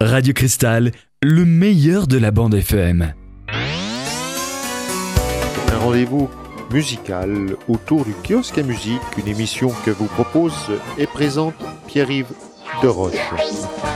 Radio Cristal, le meilleur de la bande FM. Un rendez-vous musical autour du kiosque à musique, une émission que vous propose et présente Pierre-Yves Deroche.